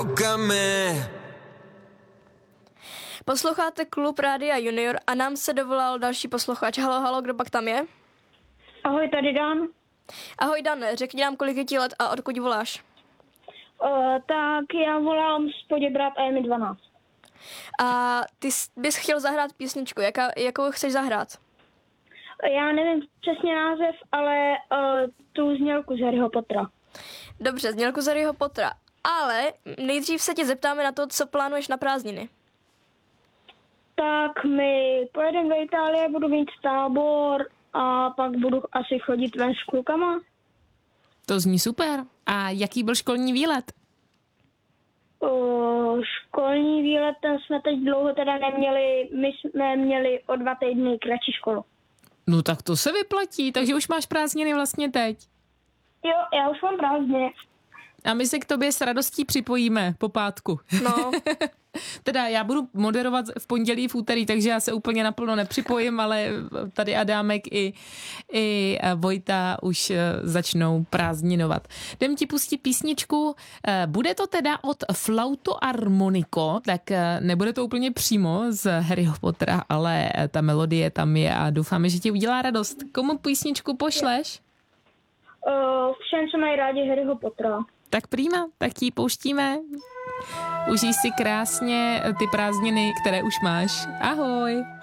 Posloucháte Klub Rádia Junior a nám se dovolal další posluchač. Halo, kdo pak tam je? Ahoj, tady Dan. Ahoj Dan, řekni nám, kolik je ti let a odkud voláš? Tak já volám z Poděbrad a je mi 12. A ty bys chtěl zahrát písničku, jakou chceš zahrát? Já nevím přesně název, ale tu znělku z Harryho Pottera. Dobře, znělku z Harryho Pottera. Ale nejdřív se tě zeptáme na to, co plánuješ na prázdniny. Tak my pojedeme do Itálie, budu mít tábor a pak budu asi chodit ven s klukama. To zní super. A jaký byl školní výlet? Školní výlet, ten jsme teď dlouho teda neměli, my jsme měli o 2 týdny kratší školu. No tak to se vyplatí, takže už máš prázdniny vlastně teď. Jo, já už mám prázdniny. A my se k tobě s radostí připojíme po pátku. No. Teda já budu moderovat v pondělí, v úterý, takže já se úplně naplno nepřipojím, ale tady Adámek i Vojta už začnou prázdninovat. Jdem ti pustit písničku. Bude to teda od Flauto Armonico, tak nebude to úplně přímo z Harryho Pottera, ale ta melodie tam je a doufáme, že ti udělá radost. Komu písničku pošleš? Všem, co mají rádi Harryho Pottera. Tak prýma, tak ti ji pouštíme. Užij si krásně ty prázdniny, které už máš. Ahoj.